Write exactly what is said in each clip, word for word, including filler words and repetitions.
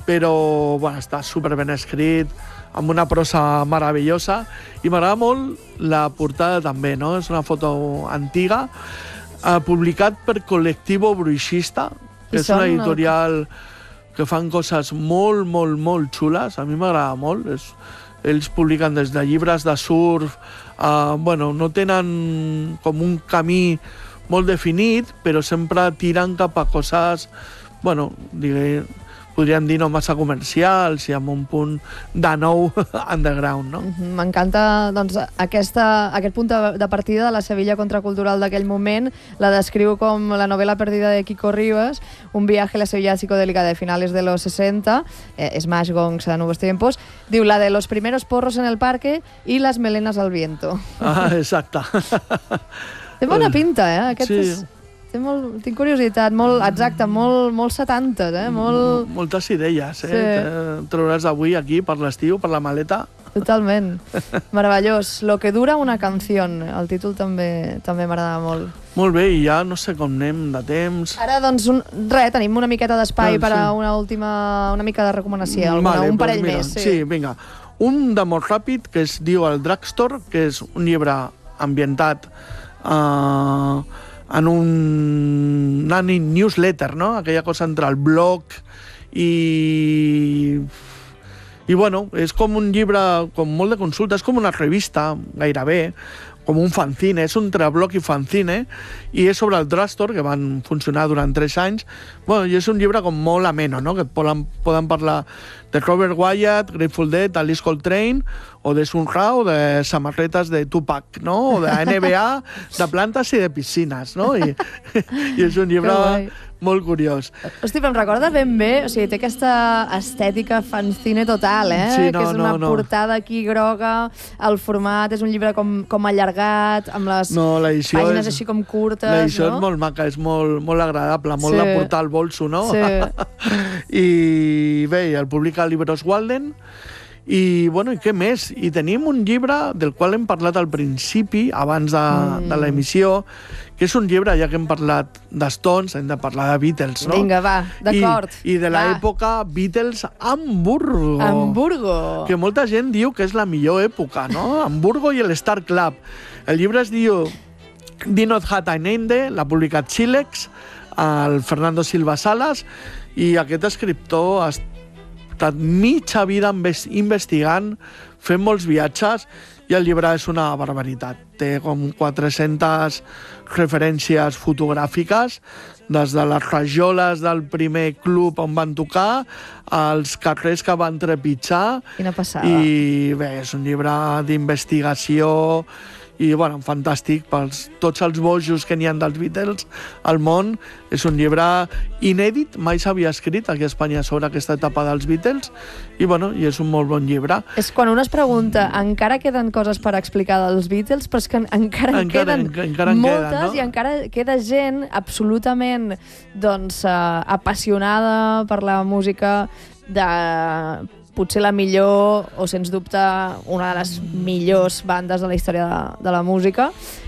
però bueno, està superben escrit, amb una prosa meravellosa, i m'agrada molt la portada també, no? És una foto antiga, eh, publicat per Colectivo Bruixista, que és una editorial que fan coses molt, molt, molt xules. A mi m'agrada molt. És, ells publiquen des de llibres de surf, eh, bueno, no tenen com un camí molt definit, però sempre tiren cap a coses, bueno, digue, podríem dir no massa comercials i amb un punt de nou underground, no? M'encanta, doncs, aquesta, aquest punt de, de partida de la Sevilla contracultural d'aquell moment. La descriu com la novela perdida de Kiko Rivas, un viaje a la Sevilla psicodélica de finales de los sesenta, eh, Smash Gongs a nuevos tiempos. Diu la de los primeros porros en el parque y las melenas al viento. Ah, exacte. Té bona pinta, eh? Aquest sí. és... Té molt, tinc curiositat, molt exacte, molt, molt setanta, eh? Molt... Moltes idees, eh? Sí. Trobaràs avui aquí per l'estiu, per la maleta. Totalment. Meravellós. Lo que dura una canción. El títol també també m'agrada molt. Molt bé, i ja no sé com anem de temps. Ara, doncs, un, res, tenim una miqueta d'espai ah, per a sí. una última... una mica de recomanació, alguna, vale, un parell pues mira, més. Sí. sí, vinga. Un de molt ràpid, que es diu El Drugstore, que és un llibre ambientat eh, en un, una newsletter, no? Aquella cosa entre el blog i... I, bueno, és com un llibre com molt de consulta, és com una revista, gairebé, com un fanzine, és un blog i fanzine, i és sobre el drugstore, que van funcionar durant tres anys. Bueno, i és un llibre com molt ameno, no? Que poden, poden parlar de Robert Wyatt, Grateful Dead, Alice Coltrane, o de Sun Ra, o de samarretes de Tupac, no? O de N B A, de plantes i de piscines, no? I, i és un llibre molt curiós. Hosti, però em recorda ben bé, o sigui, té aquesta estètica fanzine total, eh? Sí, no, que és una no, no. portada aquí groga, el format és un llibre com, com allargat, amb les no, pàgines és, així com curtes, l'edició no? és molt maca, és molt, molt agradable, molt sí. de portar al bolso, no? Sí. I bé, el publica Libros Walden. I, bueno, i què més? I tenim un llibre del qual hem parlat al principi, abans de, mm. de l'emissió, que és un llibre, ja que hem parlat d'Stones, hem de parlar de Beatles, no? Vinga, va, d'acord. I, i de l'època Beatles Hamburgo. Hamburgo. Que molta gent diu que és la millor època, no? Hamburgo i el Star Club. El llibre es diu Dinot Hat ein Ende, l'ha publicat Silex, el Fernando Silva Salas, i aquest escriptor ha estat mitja vida investigant, fent molts viatges, i el llibre és una barbaritat. Té com quatre-centes referències fotogràfiques, des de les rajoles del primer club on van tocar, als carrers que van trepitjar. Quina passada. I bé, és un llibre d'investigació i, bueno, fantàstic pels tots els bojos que n'hi ha dels Beatles al món. És un llibre inèdit, mai s'havia escrit aquí a Espanya sobre aquesta etapa dels Beatles, i, bueno, i és un molt bon llibre. És quan un es pregunta, encara queden coses per explicar dels Beatles, però és que encara en encara, queden encara, encara en moltes, queden, no? I encara queda gent absolutament, doncs, uh, apassionada per la música de... potser la millor, o sens dubte una de les millors bandes de la història de, de la música,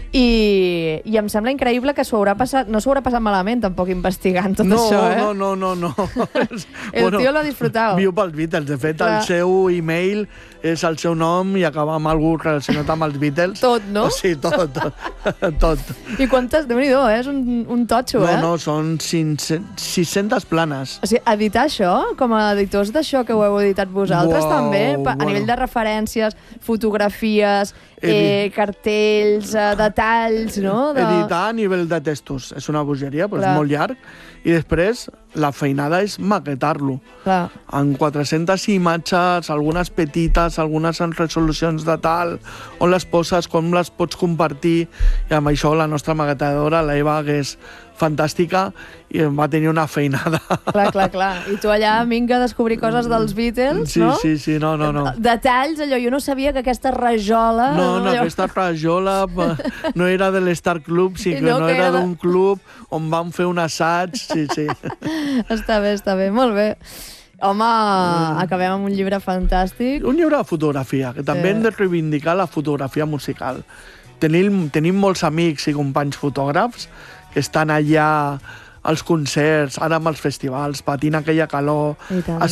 i, i em sembla increïble que s'ho haurà passat, no s'ho haurà passat malament tampoc investigant tot no, això, eh? No, no, no, no. El bueno, tio l'ha disfrutat. Viu pels Beatles. De fet, clar, el seu e-mail és el seu nom i acaba amb algú relacionat amb els Beatles. Tot, no? Sí, tot, tot. tot. I quantes? Déu-n'hi-do, eh? És un, un totxo, no, eh? No, no, són sis-centes planes. O sigui, editar això, com a editors d'això que ho heu editat vosaltres, wow, també, a bueno. nivell de referències, fotografies, eh, cartells, eh, detalls, no? De... Editar a nivell de textos és una bogeria, però clar, és molt llarg, i després la feinada és maquetar-lo. Clar. En quatre-centes imatges, algunes petites, algunes en resolucions de tal, on les poses, com les pots compartir, i amb això la nostra maquetadora, la Eva, que és fantàstica, i va tenir una feinada. Clar, clar, clar. I tu allà, vinga, a descobrir coses dels Beatles, sí, no? Sí, sí, no, no, no. Detalls, allò, jo no sabia que aquesta rajola... No, no, allò... aquesta rajola no era de l'Star Club, sí que no, no era d'un de... club on vam fer un assaig, sí, sí. Està bé, està bé, molt bé. Home, mm. acabem amb un llibre fantàstic. Un llibre de fotografia, que també sí. hem de reivindicar la fotografia musical. Tenim, tenim molts amics i companys fotògrafs que estan allà als concerts, ara amb els festivals, patint aquella calor,